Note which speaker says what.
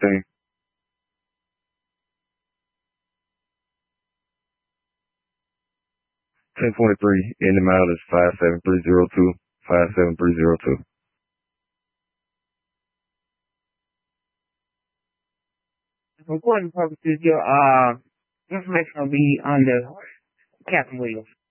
Speaker 1: thing. 1023 in the amount is 57302. 57302.
Speaker 2: For recording purposes, your information will be on the Captain Williams.